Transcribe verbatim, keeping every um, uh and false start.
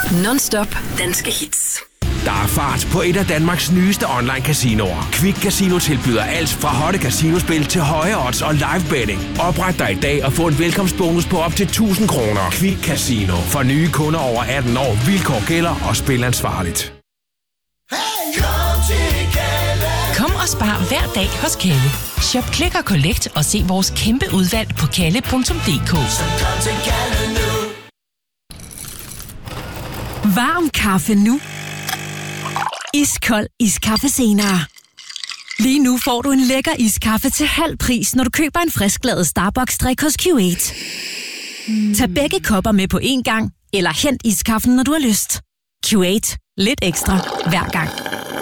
Non-stop danske hits. Der er fart på et af Danmarks nyeste online-casinoer. Quick Casino tilbyder alt fra hotte casinospil til høje odds og live betting. Opret dig i dag og få en velkomstbonus på op til tusind kroner. Quick Casino. For nye kunder over atten år. Vilkår gælder og spil ansvarligt. Kom og spar hver dag hos Kalle. Shop Click og Collect og se vores kæmpe udvalg på kalle punktum d k. Varm kaffe nu. Iskold iskaffe senere. Lige nu får du en lækker iskaffe til halv pris, når du køber en frisklavet Starbucks-drik hos Q otte. Mm. Tag begge kopper med på én gang, eller hent iskaffen, når du har lyst. Q otte. Lidt ekstra hver gang.